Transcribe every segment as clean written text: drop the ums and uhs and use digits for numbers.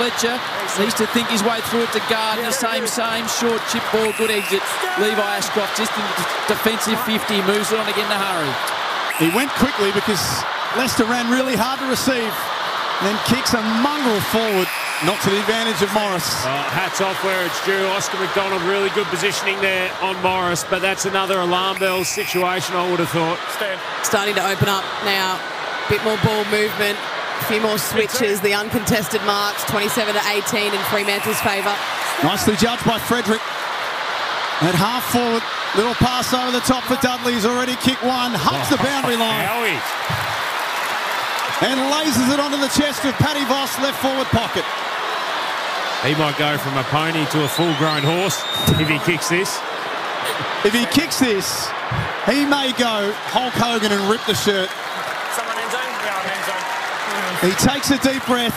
Fletcher needs to think his way through it to Gardner. Same. Short chip ball, good exit. Levi Ashcroft just in the defensive 50. Moves it on again to Hurry. He went quickly because Leicester ran really hard to receive. Then kicks a mongrel forward. Not to the advantage of Morris. Hats off where it's due. Oscar McDonald, really good positioning there on Morris, but that's another alarm bell situation, I would have thought. Starting to open up now. Bit more ball movement. A few more switches. The uncontested marks, 27-18 in Fremantle's favour. Nicely judged by Frederick. At half forward, little pass over the top for Dudley. He's already kicked one. Humps the boundary line. Howie. And lasers it onto the chest of Paddy Voss, left forward pocket. He might go from a pony to a full-grown horse if he kicks this. If he kicks this, he may go Hulk Hogan and rip the shirt. Someone end zone? Yeah, end zone. He takes a deep breath.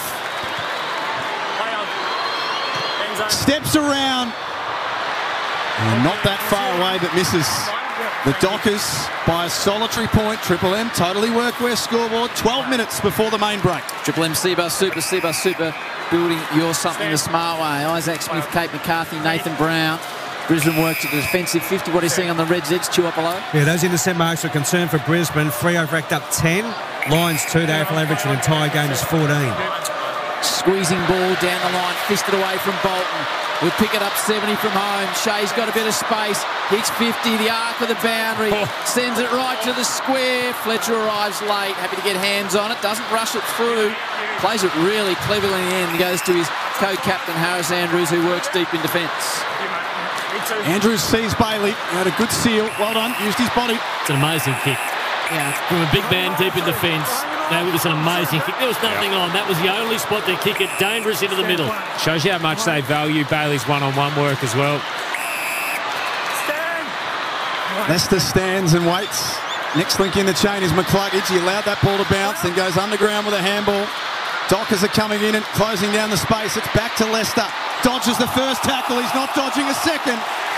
Play on. End zone. Steps around. And not that far away, but misses. The Dockers by a solitary point. Triple M, totally workwear scoreboard. 12 minutes before the main break. Triple M, Seabus Super, building your something the smart way. Isaac Smith, Kate McCarthy, Nathan Brown. Brisbane worked at the defensive 50. What are you seeing on the Reds' edge? Two up below. Yeah, those intercept marks are a concern for Brisbane. Freo racked up 10. Lions 2 to AFL average for the entire game is 14. Squeezing ball down the line, fisted away from Bolton. We'll pick it up 70 from home. Shea's got a bit of space. Hits 50, the arc of the boundary. Sends it right to the square. Fletcher arrives late. Happy to get hands on it. Doesn't rush it through. Plays it really cleverly in the end. He goes to his co-captain, Harris Andrews, who works deep in defence. Andrews sees Bailey. He had a good seal. Well done. Used his body. It's an amazing kick. Yeah. From a big man deep in defence. That was an amazing kick. There was nothing on. That was the only spot to kick it. Dangerous into the middle. Shows you how much they value Bailey's one-on-one work as well. Leicester stands and waits. Next link in the chain is McCluggage. He allowed that ball to bounce, then goes underground with a handball. Dockers are coming in and closing down the space. It's back to Leicester. Dodges the first tackle. He's not dodging a second.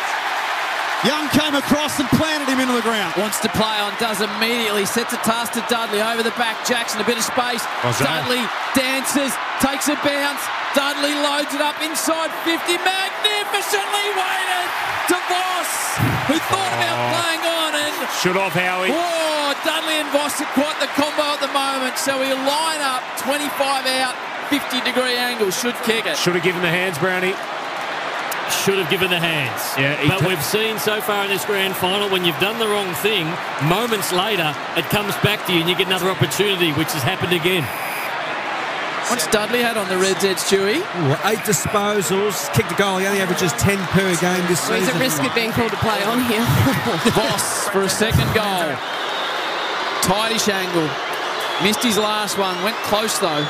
Young came across and planted him into the ground. Wants to play on, does immediately. Sets a task to Dudley. Over the back, Jackson, a bit of space. Dudley dances, takes a bounce. Dudley loads it up inside 50. Magnificently weighted to Voss, who thought about playing on. And should have, Howie. Whoa, Dudley and Voss are quite the combo at the moment. So he'll line up, 25 out, 50-degree angle. Should kick it. Should have given the hands, Brownie. Should have given the hands. Yeah, but we've seen so far in this grand final, when you've done the wrong thing, moments later, it comes back to you and you get another opportunity, which has happened again. What's Dudley had on the Reds' edge, Stewie? 8 disposals. Kicked a goal. He only averages 10 per game this season. He's at risk of being called to play on here. Voss for a second goal. Tightish angle. Missed his last one. Went close, though.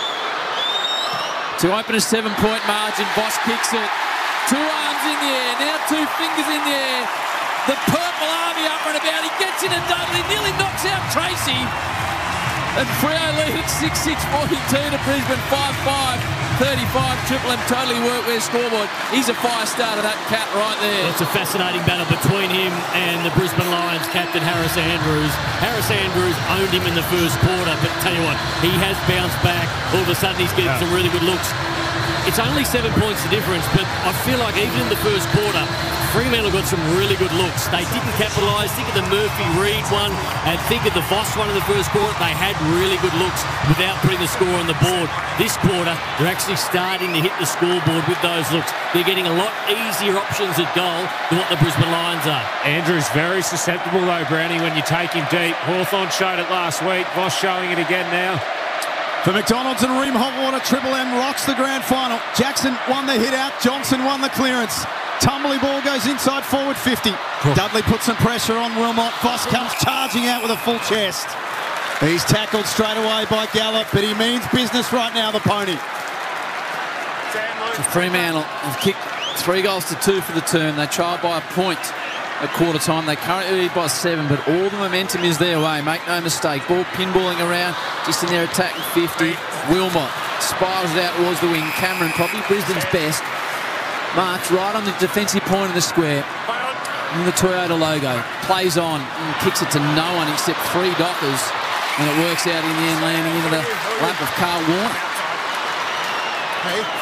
To open a 7-point margin, Voss kicks it. 2 arms in the air, now 2 fingers in the air. The purple army up and about. He gets into Dudley, nearly knocks out Tracy. And Freo lead at 6-6-42 to Brisbane, 5-5-35. Triple M totally workwear scoreboard. He's a fire starter, that cat right there. It's a fascinating battle between him and the Brisbane Lions captain Harris Andrews. Harris Andrews owned him in the first quarter, but tell you what, he has bounced back. All of a sudden he's getting some really good looks. It's only 7 points the difference, but I feel like even in the first quarter, Fremantle got some really good looks. They didn't capitalise. Think of the Murphy-Reid one and think of the Voss one in the first quarter. They had really good looks without putting the score on the board. This quarter, they're actually starting to hit the scoreboard with those looks. They're getting a lot easier options at goal than what the Brisbane Lions are. Andrew's very susceptible, though, Brownie, when you take him deep. Hawthorn showed it last week. Voss showing it again now. For McDonald's and Ream Hotwater, Triple M rocks the grand final. Jackson won the hit out. Johnson won the clearance. Tumbly ball goes inside forward 50. Dudley puts some pressure on Wilmot. Voss comes charging out with a full chest. He's tackled straight away by Gallup, but he means business right now, the pony. So Fremantle have kicked 3 goals to 2 for the term. They trialled by a point at quarter time. They currently lead by 7, but all the momentum is their way. Make no mistake. Ball pinballing around, just in their attacking 50. Wilmot spirals it out towards the wing. Cameron, probably Brisbane's best. Marks right on the defensive point of the square. In the Toyota logo. Plays on and kicks it to no one except 3 Dockers. And it works out in the end, landing into the lap of Carl Warner.